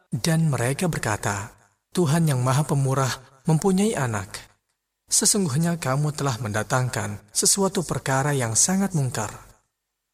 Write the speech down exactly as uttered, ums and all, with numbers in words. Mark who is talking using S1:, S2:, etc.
S1: Dan mereka berkata, Tuhan yang Maha Pemurah mempunyai anak. Sesungguhnya kamu telah mendatangkan sesuatu perkara yang sangat mungkar.